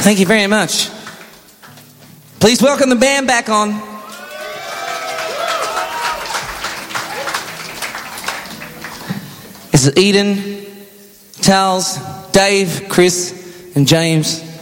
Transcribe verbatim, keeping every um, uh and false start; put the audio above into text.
Thank you very much. Please welcome the band back on. This is Eden, Charles, Dave, Chris, and James.